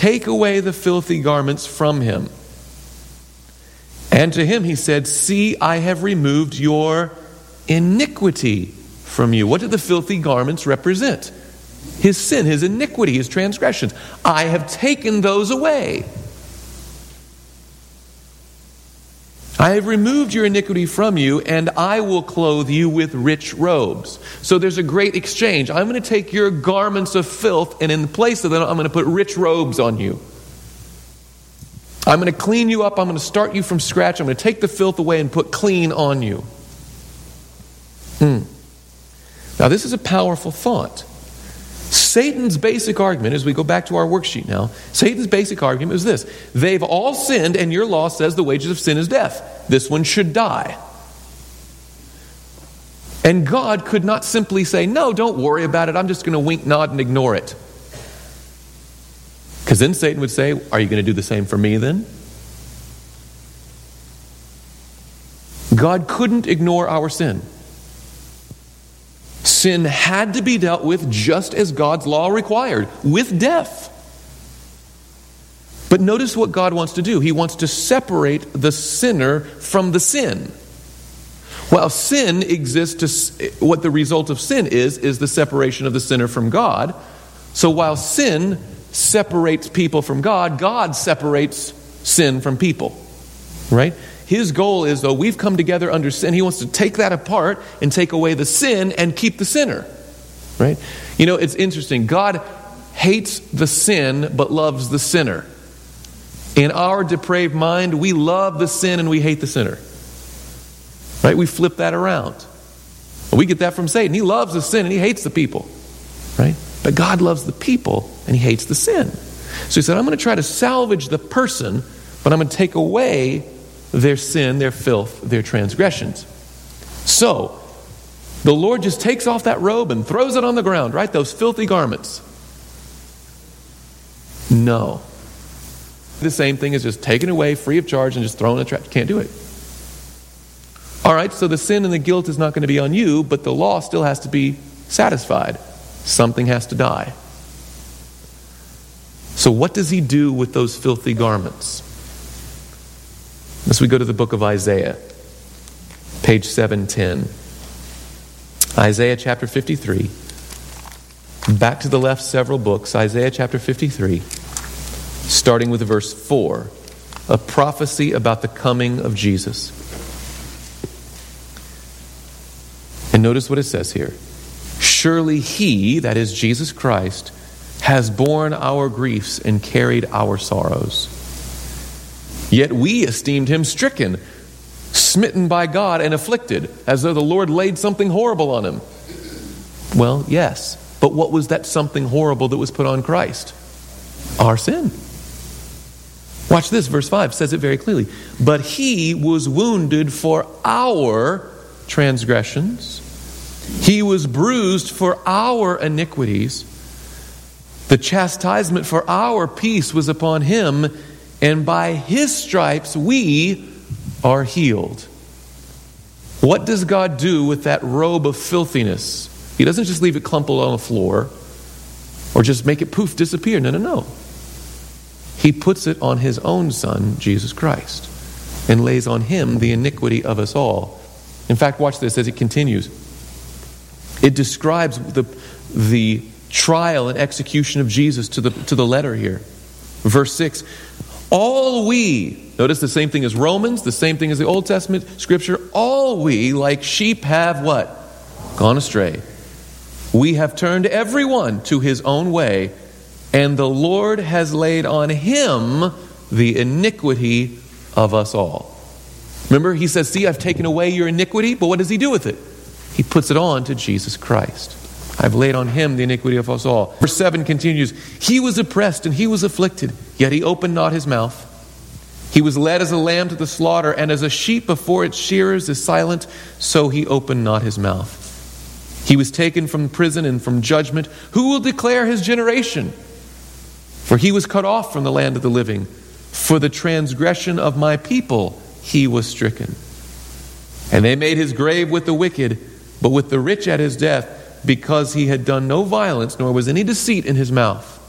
take away the filthy garments from him. And to him he said, see, I have removed your iniquity from you. What do the filthy garments represent? His sin, his iniquity, his transgressions. I have taken those away. I have removed your iniquity from you, and I will clothe you with rich robes. So there's a great exchange. I'm going to take your garments of filth, and in place of them, I'm going to put rich robes on you. I'm going to clean you up. I'm going to start you from scratch. I'm going to take the filth away and put clean on you. Now, this is a powerful thought. Satan's basic argument, as we go back to our worksheet now, Satan's basic argument is this: they've all sinned, and your law says the wages of sin is death. This one should die. And God could not simply say, no, don't worry about it. I'm just going to wink, nod, and ignore it. Because then Satan would say, are you going to do the same for me then? God couldn't ignore our sin. Sin had to be dealt with just as God's law required, with death. But notice what God wants to do. He wants to separate the sinner from the sin. While sin exists, what the result of sin is the separation of the sinner from God. So while sin separates people from God, God separates sin from people. Right? His goal is, though, we've come together under sin. He wants to take that apart and take away the sin and keep the sinner. Right? You know, it's interesting. God hates the sin but loves the sinner. In our depraved mind, we love the sin and we hate the sinner. Right? We flip that around. We get that from Satan. He loves the sin and he hates the people. Right? But God loves the people and he hates the sin. So he said, I'm going to try to salvage the person, but I'm going to take away their sin, their filth, their transgressions. So, the Lord just takes off that robe and throws it on the ground, right? Those filthy garments. No. The same thing as just taken away free of charge and just thrown in the trash. Can't do it. All right, so the sin and the guilt is not going to be on you, but the law still has to be satisfied. Something has to die. So what does he do with those filthy garments? As we go to the book of Isaiah, page 710. Isaiah chapter 53. Back to the left several books. Isaiah chapter 53, starting with verse 4. A prophecy about the coming of Jesus. And notice what it says here. Surely he, that is Jesus Christ, has borne our griefs and carried our sorrows. Yet we esteemed him stricken, smitten by God, and afflicted, as though the Lord laid something horrible on him. Well, yes. But what was that something horrible that was put on Christ? Our sin. Watch this, verse 5 says it very clearly. But he was wounded for our transgressions. He was bruised for our iniquities. The chastisement for our peace was upon him, and by his stripes we are healed. What does God do with that robe of filthiness? He doesn't just leave it crumpled on the floor or just make it poof, disappear. No. He puts it on his own Son, Jesus Christ, and lays on him the iniquity of us all. In fact, watch this as it continues. It describes the trial and execution of Jesus to the letter here. Verse 6. All we, notice the same thing as Romans, the same thing as the Old Testament Scripture, all we like sheep have what? Gone astray. We have turned everyone to his own way, and the Lord has laid on him the iniquity of us all. Remember, he says, see, I've taken away your iniquity, but what does he do with it? He puts it on to Jesus Christ. I've laid on him the iniquity of us all. Verse 7 continues, he was oppressed and he was afflicted, yet he opened not his mouth. He was led as a lamb to the slaughter, and as a sheep before its shearers is silent, so he opened not his mouth. He was taken from prison and from judgment. Who will declare his generation? For he was cut off from the land of the living. For the transgression of my people he was stricken. And they made his grave with the wicked, but with the rich at his death, because he had done no violence, nor was any deceit in his mouth.